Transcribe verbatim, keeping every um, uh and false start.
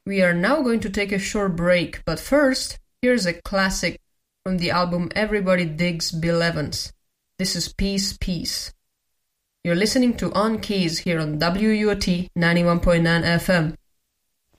We are now going to take a short break, but first, here's a classic from the album Everybody Digs Bill Evans. This is Peace, Peace. You're listening to On Keys here on W U O T ninety-one point nine F M.